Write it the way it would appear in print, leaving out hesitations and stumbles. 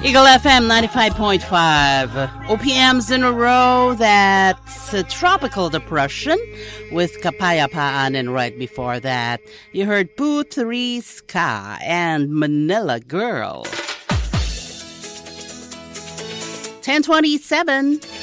Eagle FM 95.5. OPMs in a row. That's Tropical Depression with Kapayapaan. And right before that, you heard Putri Ska and Manila Girl. 10:27.